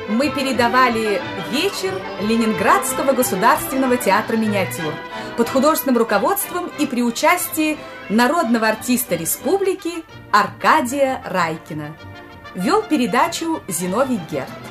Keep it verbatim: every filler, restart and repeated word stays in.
мы передавали вечер Ленинградского государственного театра миниатюр под художественным руководством и при участии народного артиста республики Аркадия Райкина. Вел передачу Зиновий Герд.